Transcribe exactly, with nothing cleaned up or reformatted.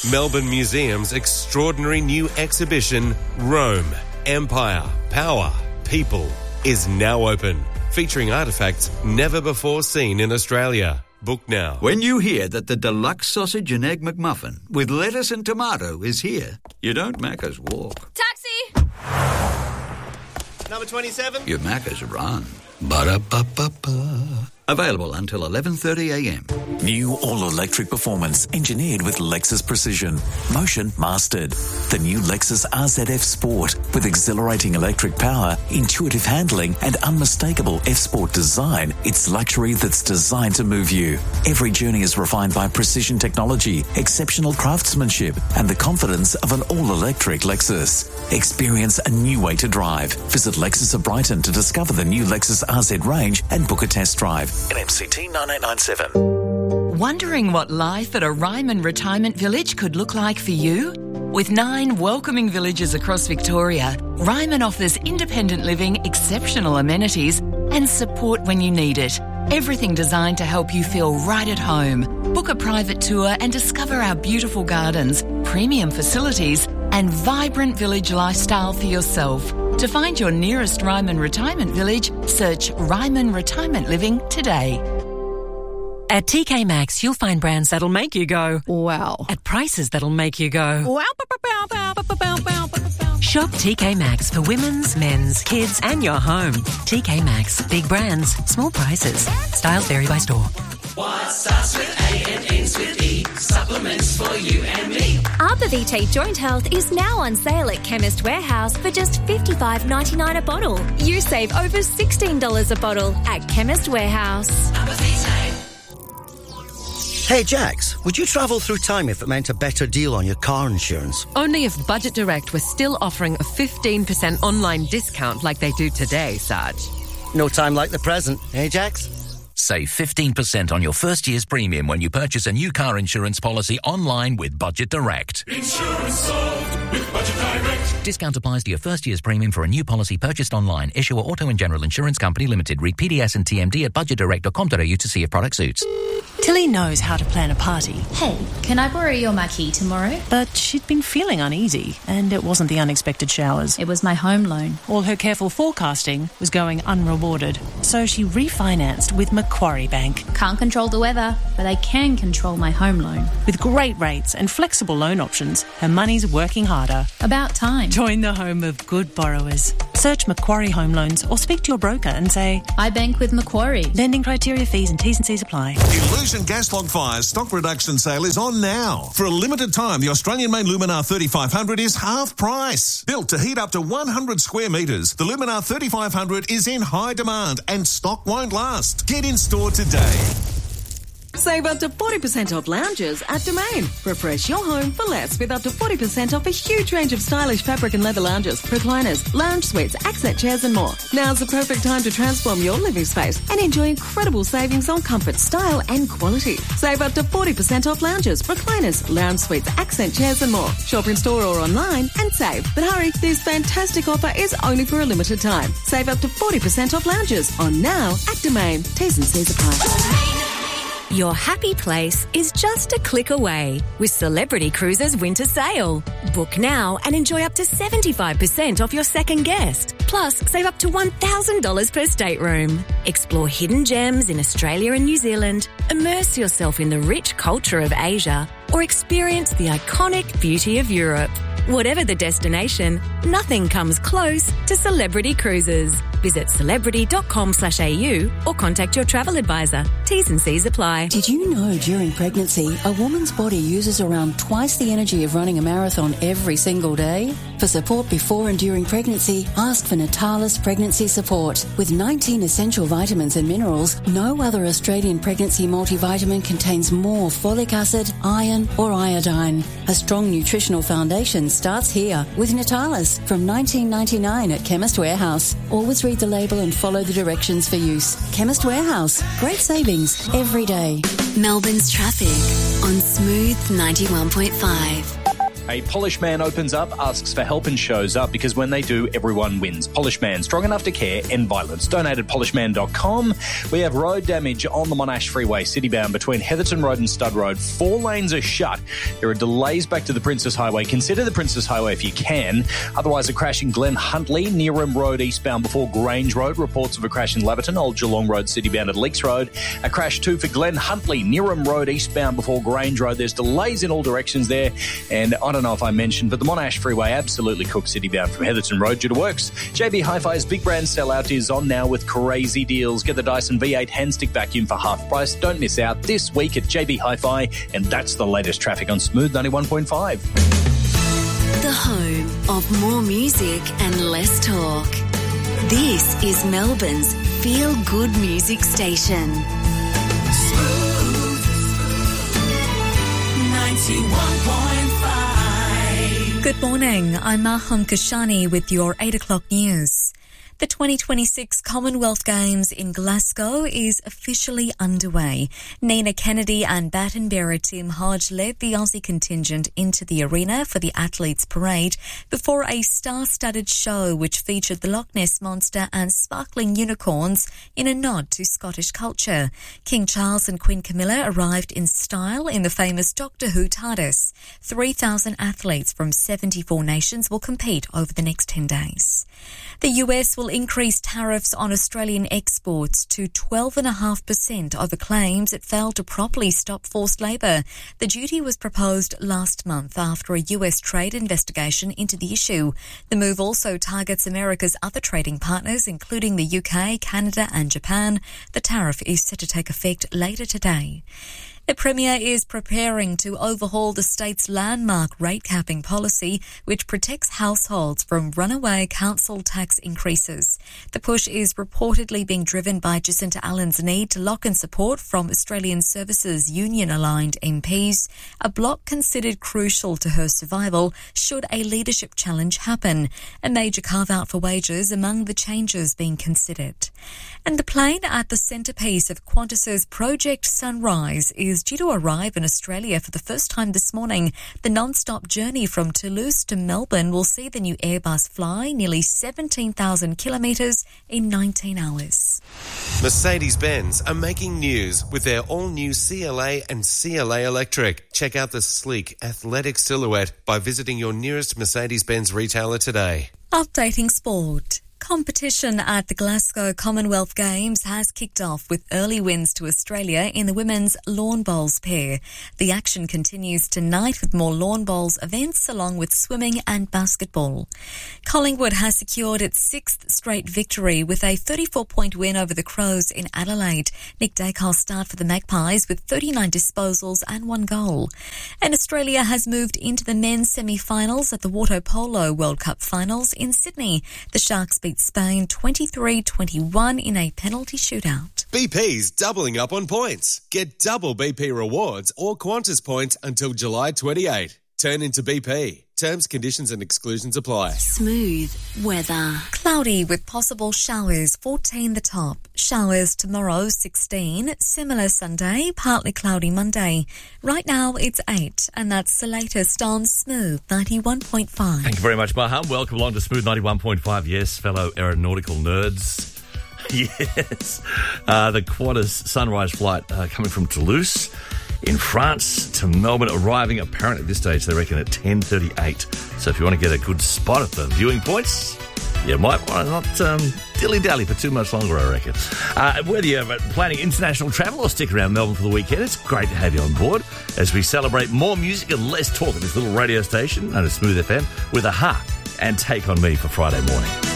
Melbourne Museum's extraordinary new exhibition, Rome, Empire, Power, People, is now open, featuring artefacts never before seen in Australia. Book now. When you hear that the deluxe sausage and egg McMuffin with lettuce and tomato is here, you don't Macca's walk. Taxi! Number twenty-seven? You Macca's run. Ba-da-ba-ba-ba. Available until eleven thirty a m. New all-electric performance engineered with Lexus precision. Motion mastered. The new Lexus R Z F Sport with exhilarating electric power, intuitive handling and unmistakable F-Sport design. It's luxury that's designed to move you. Every journey is refined by precision technology, exceptional craftsmanship and the confidence of an all-electric Lexus. Experience a new way to drive. Visit Lexus of Brighton to discover the new Lexus R Z range and book a test drive. N M C T nine eight nine seven. Wondering what life at a Ryman retirement village could look like for you? With nine welcoming villages across Victoria, Ryman offers independent living, exceptional amenities and support when you need it. Everything designed to help you feel right at home. Book a private tour and discover our beautiful gardens, premium facilities and vibrant village lifestyle for yourself. To find your nearest Ryman retirement village, search Ryman Retirement Living today. At T K Maxx, you'll find brands that'll make you go, wow, at prices that'll make you go, wow. Shop T K Maxx for women's, men's, kids and your home. T K Maxx. Big brands, small prices. Styles vary by store. What starts with A and ends with E? Supplements for you and me. Arborvitae Joint Health is now on sale at Chemist Warehouse for just fifty-five dollars ninety-nine a bottle. You save over sixteen dollars a bottle at Chemist Warehouse. Arborvitae. Hey, Jax, would you travel through time if it meant a better deal on your car insurance? Only if Budget Direct was still offering a fifteen percent online discount like they do today, Sarge. No time like the present, eh, Jax? Save fifteen percent on your first year's premium when you purchase a new car insurance policy online with Budget Direct. Insurance solved with Budget Direct. Discount applies to your first year's premium for a new policy purchased online. Issuer Auto and General Insurance Company Limited. Read P D S and T M D at budget direct dot com dot a u to see if product suits. Tilly knows how to plan a party. Hey, can I borrow your marquee tomorrow? But she'd been feeling uneasy, and it wasn't the unexpected showers. It was my home loan. All her careful forecasting was going unrewarded. So she refinanced with Macquarie Bank. Can't control the weather, but I can control my home loan. With great rates and flexible loan options, her money's working harder. About time. Join the home of good borrowers. Search Macquarie Home Loans or speak to your broker and say, I bank with Macquarie. Lending criteria, fees and T's and C's apply. Illusion Gas Log Fire's stock reduction sale is on now. For a limited time, the Australian-made Luminar thirty-five hundred is half price. Built to heat up to one hundred square metres, the Luminar thirty-five hundred is in high demand and stock won't last. Get in store today. Save up to forty percent off lounges at Domain. Refresh your home for less with up to forty percent off a huge range of stylish fabric and leather lounges, recliners, lounge suites, accent chairs and more. Now's the perfect time to transform your living space and enjoy incredible savings on comfort, style and quality. Save up to forty percent off lounges, recliners, lounge suites, accent chairs and more. Shop in store or online and save. But hurry, this fantastic offer is only for a limited time. Save up to forty percent off lounges on now at Domain. T's and C's apply. Your happy place is just a click away with Celebrity Cruises Winter Sale. Book now and enjoy up to seventy-five percent off your second guest. Plus, save up to one thousand dollars per stateroom. Explore hidden gems in Australia and New Zealand, immerse yourself in the rich culture of Asia, or experience the iconic beauty of Europe. Whatever the destination, nothing comes close to Celebrity Cruises. Visit celebrity.com slash AU or contact your travel advisor. T's and C's apply. Did you know during pregnancy, a woman's body uses around twice the energy of running a marathon every single day? For support before and during pregnancy, ask for Natalis Pregnancy Support. With nineteen essential vitamins and minerals, no other Australian pregnancy multivitamin contains more folic acid, iron or iodine. A strong nutritional foundation starts here with Natalis from nineteen ninety-nine at Chemist Warehouse. Always read the label and follow the directions for use. Chemist Warehouse. Great savings every day. Melbourne's traffic on Smooth ninety-one point five. A Polish man opens up, asks for help and shows up because when they do, everyone wins. Polish man, strong enough to care, end violence. Donate at polish man dot com. We have road damage on the Monash Freeway, citybound between Heatherton Road and Stud Road. Four lanes are shut. There are delays back to the Princess Highway. Consider the Princess Highway if you can. Otherwise, a crash in Glen Huntly, Neerim Road eastbound before Grange Road. Reports of a crash in Laverton, Old Geelong Road, citybound at Leaks Road. A crash too for Glen Huntly, Neerim Road eastbound before Grange Road. There's delays in all directions there. And I don't know if I mentioned, but the Monash Freeway absolutely cooks citybound from Heatherton Road due to works. J B Hi-Fi's big brand sellout is on now with crazy deals. Get the Dyson V eight handstick vacuum for half price. Don't miss out this week at J B Hi-Fi. And that's the latest traffic on Smooth ninety-one point five. The home of more music and less talk. This is Melbourne's feel-good music station. Smooth ninety-one point five. Good morning, I'm Maham Kashani with your eight o'clock news. The twenty twenty-six Commonwealth Games in Glasgow is officially underway. Nina Kennedy and baton bearer Tim Hodge led the Aussie contingent into the arena for the athletes' parade before a star-studded show which featured the Loch Ness Monster and sparkling unicorns in a nod to Scottish culture. King Charles and Queen Camilla arrived in style in the famous Doctor Who TARDIS. three thousand athletes from seventy-four nations will compete over the next ten days. The U S will increase tariffs on Australian exports to twelve point five percent over claims it failed to properly stop forced labour. The duty was proposed last month after a U S trade investigation into the issue. The move also targets America's other trading partners, including the U K, Canada and Japan. The tariff is set to take effect later today. The Premier is preparing to overhaul the state's landmark rate capping policy, which protects households from runaway council tax increases. The push is reportedly being driven by Jacinta Allen's need to lock in support from Australian Services Union-aligned M Ps, a bloc considered crucial to her survival should a leadership challenge happen. A major carve-out for wages among the changes being considered. And the plane at the centrepiece of Qantas's Project Sunrise is due to arrive in Australia for the first time this morning. The non-stop journey from Toulouse to Melbourne will see the new Airbus fly nearly seventeen thousand kilometres in nineteen hours. Mercedes-Benz are making news with their all-new C L A and C L A Electric. Check out the sleek, athletic silhouette by visiting your nearest Mercedes-Benz retailer today. Updating sport. Competition at the Glasgow Commonwealth Games has kicked off with early wins to Australia in the women's lawn bowls pair. The action continues tonight with more lawn bowls events along with swimming and basketball. Collingwood has secured its sixth straight victory with a thirty-four point win over the Crows in Adelaide. Nick Dacos start for the Magpies with thirty-nine disposals and one goal. And Australia has moved into the men's semi-finals at the Water Polo World Cup Finals in Sydney. The Sharks beat Spain twenty-three twenty-one in a penalty shootout. B P's doubling up on points. Get double B P rewards or Qantas points until July twenty-eighth. Turn into B P. Terms, conditions and exclusions apply. Smooth weather. Cloudy with possible showers, fourteen the top. Showers tomorrow, sixteen. Similar Sunday, partly cloudy Monday. Right now it's eight, and that's the latest on Smooth ninety-one point five. Thank you very much, Maham. Welcome along to Smooth ninety-one point five. Yes, fellow aeronautical nerds. Yes. Uh, the Qantas Sunrise flight uh, coming from Toulouse in France to Melbourne, arriving apparently at this stage, they reckon, at ten thirty-eight. So if you want to get a good spot at the viewing points, you might want to not um, dilly-dally for too much longer, I reckon. Uh, whether you're planning international travel or stick around Melbourne for the weekend, it's great to have you on board as we celebrate more music and less talk at this little radio station known as Smooth F M with a heart and Take On Me for Friday morning.